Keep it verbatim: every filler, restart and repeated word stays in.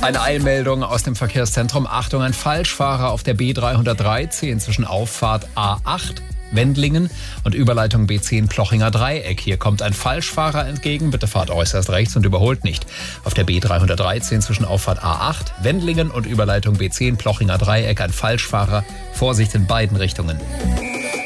Eine Eilmeldung aus dem Verkehrszentrum. Achtung, ein Falschfahrer auf der B dreihundertdreizehn zwischen Auffahrt A acht Wendlingen und Überleitung B zehn Plochinger Dreieck. Hier kommt ein Falschfahrer entgegen. Bitte fahrt äußerst rechts und überholt nicht. Auf der B dreihundertdreizehn zwischen Auffahrt A acht Wendlingen und Überleitung B zehn Plochinger Dreieck ein Falschfahrer. Vorsicht in beiden Richtungen.